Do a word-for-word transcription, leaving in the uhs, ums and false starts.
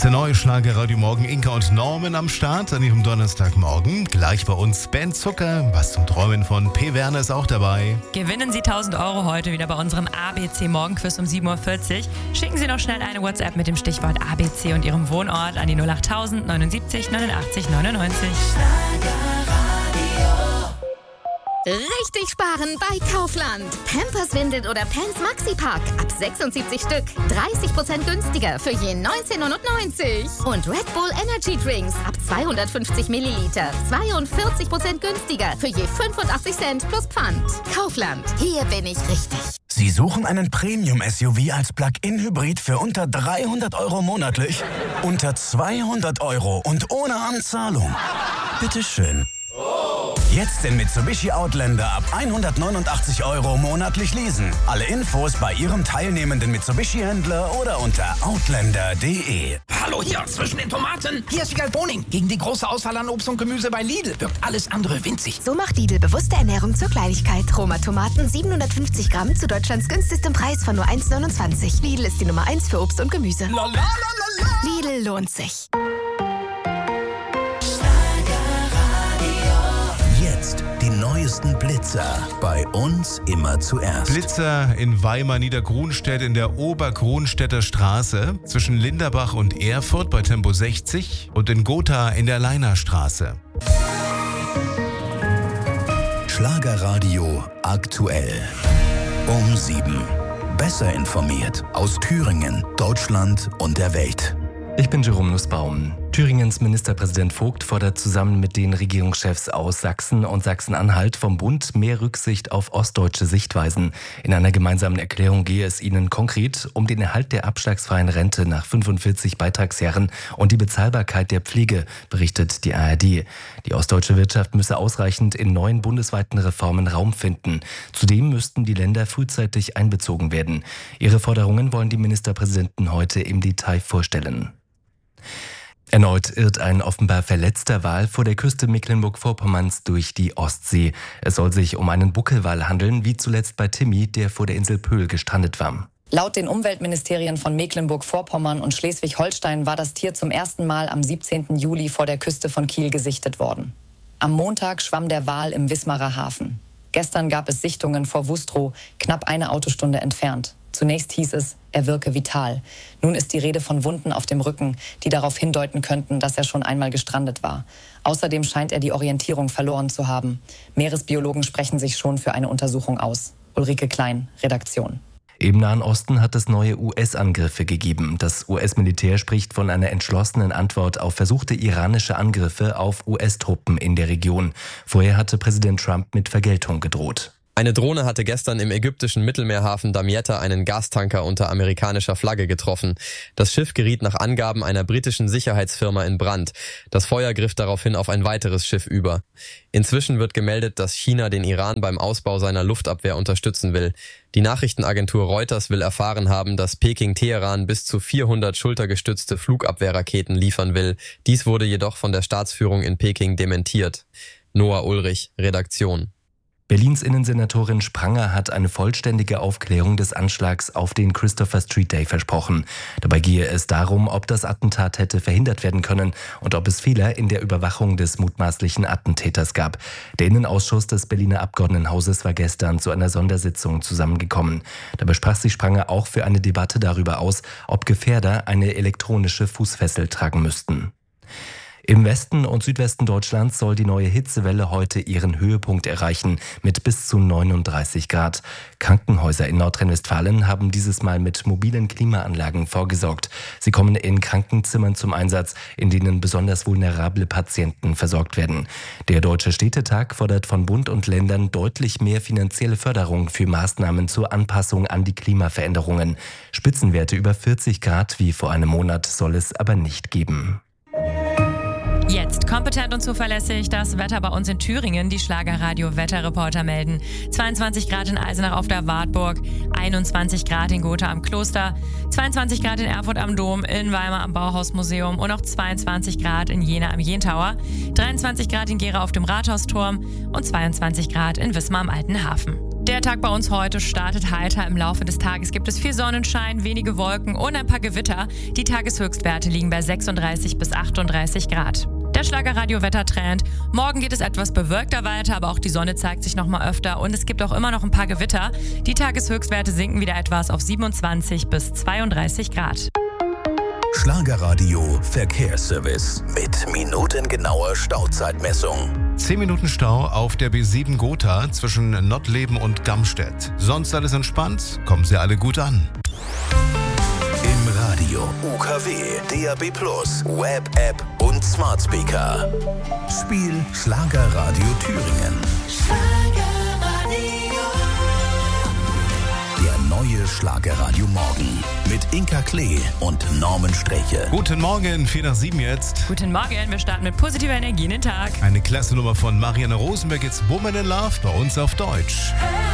ist der neue Schlager Radio Morgen. Inka und Norman am Start an ihrem Donnerstagmorgen. Gleich bei uns Ben Zucker. Was zum Träumen von P. Werner ist auch dabei. Gewinnen Sie tausend Euro heute wieder bei unserem A B C Morgenquiz um sieben Uhr vierzig. Schicken Sie noch schnell eine WhatsApp mit dem Stichwort A B C und Ihrem Wohnort an die null acht null null neunundsiebzig neunundachtzig neunundneunzig. Richtig sparen bei Kaufland. Pampers, Windeln oder Pants Maxi-Pack ab sechsundsiebzig Stück. dreißig Prozent günstiger für je neunzehn neunundneunzig. Und Red Bull Energy Drinks ab zweihundertfünfzig Milliliter. zweiundvierzig Prozent günstiger für je fünfundachtzig Cent plus Pfand. Kaufland. Hier bin ich richtig. Sie suchen einen Premium-S U V als Plug-in-Hybrid für unter dreihundert Euro monatlich? Unter zweihundert Euro und ohne Anzahlung? Bitteschön. Jetzt den Mitsubishi Outlander ab hundertneunundachtzig Euro monatlich leasen. Alle Infos bei Ihrem teilnehmenden Mitsubishi-Händler oder unter outlander punkt de. Hallo hier, zwischen den Tomaten. Hier ist Wiegald Boning. Gegen die große Auswahl an Obst und Gemüse bei Lidl wirkt alles andere winzig. So macht Lidl bewusste Ernährung zur Kleinigkeit. Roma-Tomaten siebenhundertfünfzig Gramm zu Deutschlands günstigstem Preis von nur eins neunundzwanzig. Lidl ist die Nummer eins für Obst und Gemüse. La, la, la, la, la. Lidl lohnt sich. Jetzt die neuesten Blitzer. Bei uns immer zuerst. Blitzer in Weimar-Niedergrunstedt in der Oberkronstädter Straße zwischen Linderbach und Erfurt bei Tempo sechzig und in Gotha in der Leinerstraße. Schlagerradio aktuell. Um sieben. Besser informiert aus Thüringen, Deutschland und der Welt. Ich bin Jerome Nussbaum. Thüringens Ministerpräsident Vogt fordert zusammen mit den Regierungschefs aus Sachsen und Sachsen-Anhalt vom Bund mehr Rücksicht auf ostdeutsche Sichtweisen. In einer gemeinsamen Erklärung gehe es ihnen konkret um den Erhalt der abschlagsfreien Rente nach fünfundvierzig Beitragsjahren und die Bezahlbarkeit der Pflege, berichtet die A R D. Die ostdeutsche Wirtschaft müsse ausreichend in neuen bundesweiten Reformen Raum finden. Zudem müssten die Länder frühzeitig einbezogen werden. Ihre Forderungen wollen die Ministerpräsidenten heute im Detail vorstellen. Erneut irrt ein offenbar verletzter Wal vor der Küste Mecklenburg-Vorpommerns durch die Ostsee. Es soll sich um einen Buckelwal handeln, wie zuletzt bei Timmy, der vor der Insel Pöhl gestrandet war. Laut den Umweltministerien von Mecklenburg-Vorpommern und Schleswig-Holstein war das Tier zum ersten Mal am siebzehnten Juli vor der Küste von Kiel gesichtet worden. Am Montag schwamm der Wal im Wismarer Hafen. Gestern gab es Sichtungen vor Wustrow, knapp eine Autostunde entfernt. Zunächst hieß es, er wirke vital. Nun ist die Rede von Wunden auf dem Rücken, die darauf hindeuten könnten, dass er schon einmal gestrandet war. Außerdem scheint er die Orientierung verloren zu haben. Meeresbiologen sprechen sich schon für eine Untersuchung aus. Ulrike Klein, Redaktion. Im Nahen Osten hat es neue U S-Angriffe gegeben. Das U S-Militär spricht von einer entschlossenen Antwort auf versuchte iranische Angriffe auf U S-Truppen in der Region. Vorher hatte Präsident Trump mit Vergeltung gedroht. Eine Drohne hatte gestern im ägyptischen Mittelmeerhafen Damietta einen Gastanker unter amerikanischer Flagge getroffen. Das Schiff geriet nach Angaben einer britischen Sicherheitsfirma in Brand. Das Feuer griff daraufhin auf ein weiteres Schiff über. Inzwischen wird gemeldet, dass China den Iran beim Ausbau seiner Luftabwehr unterstützen will. Die Nachrichtenagentur Reuters will erfahren haben, dass Peking Teheran bis zu vierhundert schultergestützte Flugabwehrraketen liefern will. Dies wurde jedoch von der Staatsführung in Peking dementiert. Noah Ulrich, Redaktion. Berlins Innensenatorin Spranger hat eine vollständige Aufklärung des Anschlags auf den Christopher Street Day versprochen. Dabei gehe es darum, ob das Attentat hätte verhindert werden können und ob es Fehler in der Überwachung des mutmaßlichen Attentäters gab. Der Innenausschuss des Berliner Abgeordnetenhauses war gestern zu einer Sondersitzung zusammengekommen. Dabei sprach sich Spranger auch für eine Debatte darüber aus, ob Gefährder eine elektronische Fußfessel tragen müssten. Im Westen und Südwesten Deutschlands soll die neue Hitzewelle heute ihren Höhepunkt erreichen mit bis zu neununddreißig Grad. Krankenhäuser in Nordrhein-Westfalen haben dieses Mal mit mobilen Klimaanlagen vorgesorgt. Sie kommen in Krankenzimmern zum Einsatz, in denen besonders vulnerable Patienten versorgt werden. Der Deutsche Städtetag fordert von Bund und Ländern deutlich mehr finanzielle Förderung für Maßnahmen zur Anpassung an die Klimaveränderungen. Spitzenwerte über vierzig Grad wie vor einem Monat soll es aber nicht geben. Jetzt kompetent und zuverlässig das Wetter bei uns in Thüringen. Die Schlagerradio-Wetterreporter melden zweiundzwanzig Grad in Eisenach auf der Wartburg, einundzwanzig Grad in Gotha am Kloster, zweiundzwanzig Grad in Erfurt am Dom, in Weimar am Bauhausmuseum und auch zweiundzwanzig Grad in Jena am Jentower, dreiundzwanzig Grad in Gera auf dem Rathausturm und zweiundzwanzig Grad in Wismar am Alten Hafen. Der Tag bei uns heute startet heiter. Im Laufe des Tages gibt es viel Sonnenschein, wenige Wolken und ein paar Gewitter. Die Tageshöchstwerte liegen bei sechsunddreißig bis achtunddreißig Grad. Der Schlager-Radio-Wettertrend. Morgen geht es etwas bewölkter weiter, aber auch die Sonne zeigt sich noch mal öfter und es gibt auch immer noch ein paar Gewitter. Die Tageshöchstwerte sinken wieder etwas auf siebenundzwanzig bis zweiunddreißig Grad. Schlagerradio Verkehrsservice mit minutengenauer Stauzeitmessung. zehn Minuten Stau auf der B sieben Gotha zwischen Nottleben und Gamstedt. Sonst alles entspannt, kommen Sie alle gut an. Im Radio U K W, D A B plus, Web-App und Smart Speaker. Spiel Schlagerradio Thüringen. Schlagerradio. Der neue Schlagerradio Morgen mit Inka Klee und Norman Streche. Guten Morgen, vier nach sieben jetzt. Guten Morgen, wir starten mit positiver Energie in den Tag. Eine klasse Nummer von Marianne Rosenberg, jetzt Woman in Love, bei uns auf Deutsch.